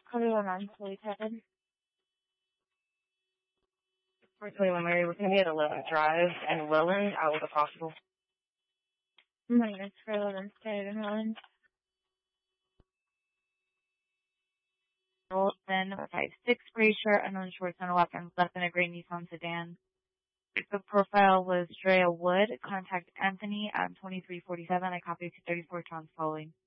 21 on fully covered. For 21 Mary, we're going to be at 11 Drive and Welland, out with a possible. Minus for 11 State and Welland. Then 5-6 Brazier, unknown shorts on weapons left in a gray Nissan sedan. The profile was Drea Wood. Contact Anthony at 2347. I copy 234 Trans following.